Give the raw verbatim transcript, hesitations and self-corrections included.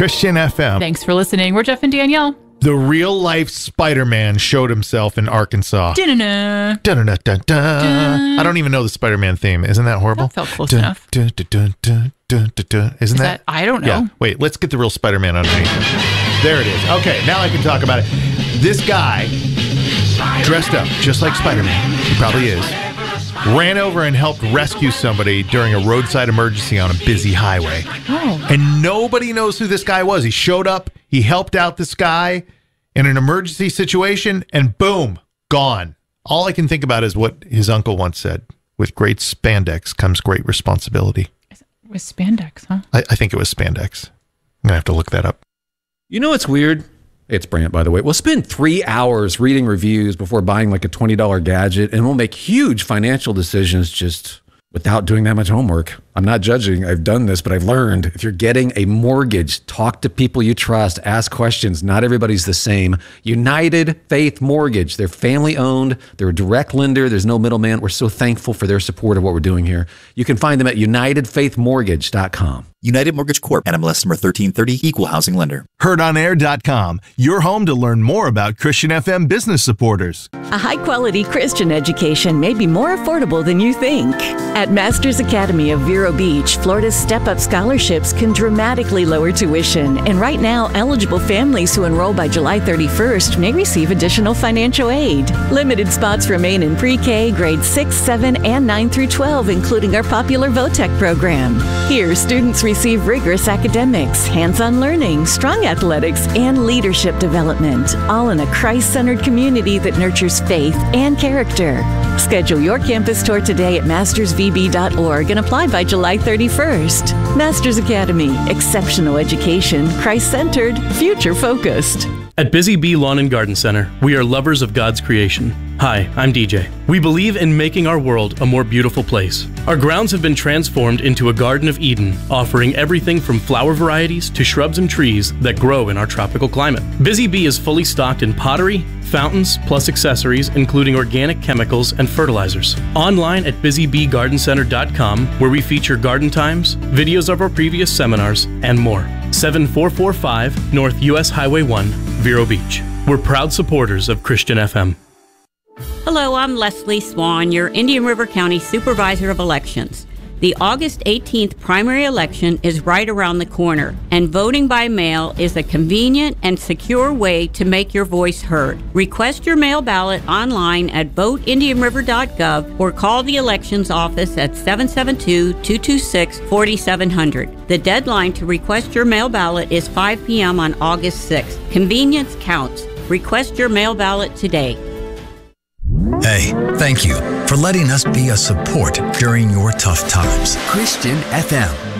Christian F M. Thanks for listening. We're Jeff and Danielle. The real-life Spider-Man showed himself in Arkansas. Da-da-da. Da-da-da-da-da. I don't even know the Spider-Man theme. Isn't that horrible? That felt close enough. Dun, dun, dun, dun, dun, dun, dun. Isn't Is that? that? I don't know. Yeah. Wait, let's get the real Spider-Man underneath it. There it is. Okay, now I can talk about it. This guy, dressed up just like Spider-Man, he probably is, ran over and helped rescue somebody during a roadside emergency on a busy highway. Oh. And nobody knows who this guy was. He showed up, he helped out this guy in an emergency situation, and boom, gone. All I can think about is what his uncle once said, with great spandex comes great responsibility. It was spandex, huh? I, I think it was spandex. I'm going to have to look that up. You know what's weird? It's Brant, by the way. We'll spend three hours reading reviews before buying like a twenty dollar gadget, and we'll make huge financial decisions just without doing that much homework. I'm not judging. I've done this, but I've learned if you're getting a mortgage, talk to people you trust, ask questions. Not everybody's the same. United Faith Mortgage. They're family owned. They're a direct lender. There's no middleman. We're so thankful for their support of what we're doing here. You can find them at united faith mortgage dot com. United Mortgage Corp. N M L S number thirteen thirty, Equal Housing Lender. heard on air dot com, your home to learn more about Christian F M business supporters. A high-quality Christian education may be more affordable than you think. At Masters Academy of Vero Beach, Florida's Step-Up Scholarships can dramatically lower tuition. And right now, eligible families who enroll by July thirty-first may receive additional financial aid. Limited spots remain in pre-K, grades six, seven, and nine through twelve, including our popular VOTEC program. Here, students receive rigorous academics, hands-on learning, strong athletics, and leadership development, all in a Christ-centered community that nurtures faith and character. Schedule your campus tour today at masters v b dot org and apply by July thirty-first. Masters Academy, exceptional education, Christ-centered, future-focused. At Busy Bee Lawn and Garden Center, we are lovers of God's creation. Hi, I'm D J. We believe in making our world a more beautiful place. Our grounds have been transformed into a Garden of Eden, offering everything from flower varieties to shrubs and trees that grow in our tropical climate. Busy Bee is fully stocked in pottery, fountains, plus accessories, including organic chemicals and fertilizers. Online at busy bee garden center dot com, where we feature garden times, videos of our previous seminars, and more. seven four four five North U S Highway one, Vero Beach. We're proud supporters of Christian F M. Hello, I'm Leslie Swan, your Indian River County Supervisor of Elections. The August eighteenth primary election is right around the corner, and voting by mail is a convenient and secure way to make your voice heard. Request your mail ballot online at vote indian river dot gov or call the elections office at seven seven two, two two six, four seven zero zero. The deadline to request your mail ballot is five p m on August sixth. Convenience counts. Request your mail ballot today. Hey, thank you for letting us be a support during your tough times. Christian F M.